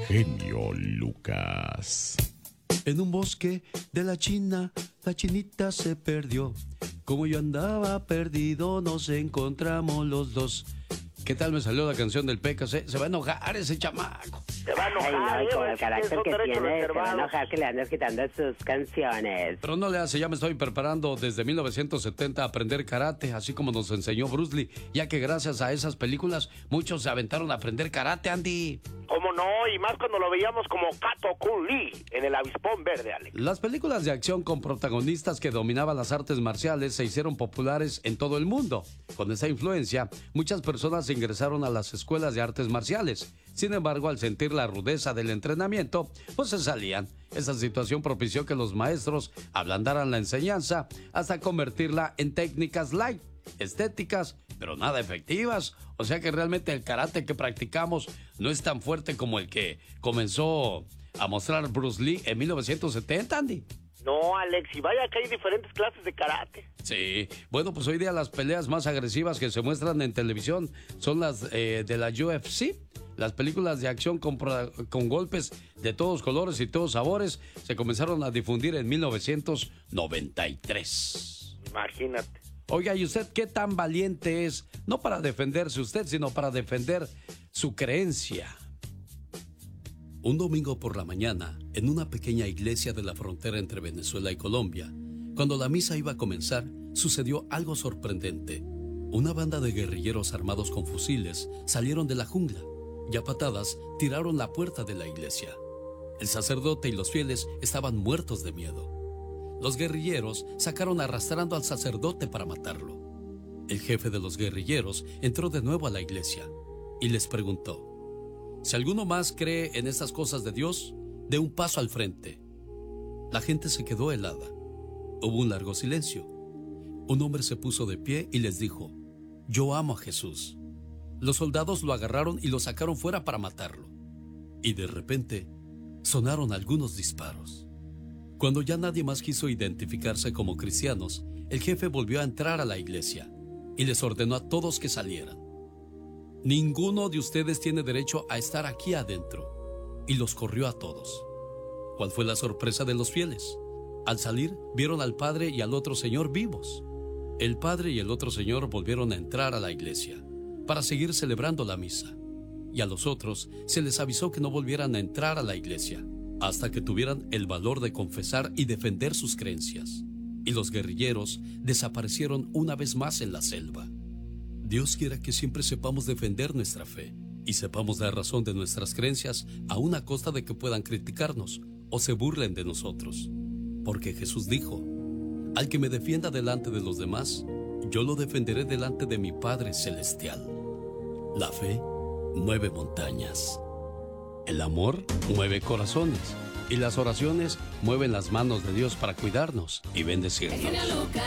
genio Lucas. En un bosque de la China, la chinita se perdió. Como yo andaba perdido, nos encontramos los dos. ¿Qué tal me salió la canción del Pecas? Se va a enojar ese chamaco. Se va a enojar. Ay, no, y con el carácter que tiene, se va a reservados. enojar que le andas quitando sus canciones. Pero no le hace, ya me estoy preparando desde 1970 a aprender karate, así como nos enseñó Bruce Lee, ya que gracias a esas películas muchos se aventaron a aprender karate, Andy. ¿Cómo no? Y más cuando lo veíamos como Kato Kun Lee en el Avispón Verde, Alex. Las películas de acción con protagonistas que dominaban las artes marciales se hicieron populares en todo el mundo. Con esa influencia, muchas personas ingresaron a las escuelas de artes marciales. Sin embargo, al sentir la rudeza del entrenamiento, pues se salían. Esa situación propició que los maestros ablandaran la enseñanza hasta convertirla en técnicas light, estéticas, pero nada efectivas. O sea que realmente el karate que practicamos no es tan fuerte como el que comenzó a mostrar Bruce Lee en 1970, Andy. No, Alex, y vaya que hay diferentes clases de karate. Sí, bueno, pues hoy día las peleas más agresivas que se muestran en televisión son las de la UFC. Las películas de acción con golpes de todos colores y todos sabores se comenzaron a difundir en 1993. Imagínate. Oiga, ¿y usted qué tan valiente es? No para defenderse usted, sino para defender su creencia. Un domingo por la mañana, en una pequeña iglesia de la frontera entre Venezuela y Colombia, cuando la misa iba a comenzar, sucedió algo sorprendente. Una banda de guerrilleros armados con fusiles salieron de la jungla y a patadas tiraron la puerta de la iglesia. El sacerdote y los fieles estaban muertos de miedo. Los guerrilleros sacaron arrastrando al sacerdote para matarlo. El jefe de los guerrilleros entró de nuevo a la iglesia y les preguntó: si alguno más cree en estas cosas de Dios, dé un paso al frente. La gente se quedó helada. Hubo un largo silencio. Un hombre se puso de pie y les dijo: yo amo a Jesús. Los soldados lo agarraron y lo sacaron fuera para matarlo. Y de repente, sonaron algunos disparos. Cuando ya nadie más quiso identificarse como cristianos, el jefe volvió a entrar a la iglesia y les ordenó a todos que salieran. Ninguno de ustedes tiene derecho a estar aquí adentro. Y los corrió a todos. ¿Cuál fue la sorpresa de los fieles? Al salir, vieron al padre y al otro señor vivos. El padre y el otro señor volvieron a entrar a la iglesia para seguir celebrando la misa. Y a los otros se les avisó que no volvieran a entrar a la iglesia hasta que tuvieran el valor de confesar y defender sus creencias. Y los guerrilleros desaparecieron una vez más en la selva. Dios quiera que siempre sepamos defender nuestra fe y sepamos dar razón de nuestras creencias aun a costa de que puedan criticarnos o se burlen de nosotros. Porque Jesús dijo: al que me defienda delante de los demás, yo lo defenderé delante de mi Padre Celestial. La fe mueve montañas. El amor mueve corazones. Y las oraciones mueven las manos de Dios para cuidarnos y bendecirnos.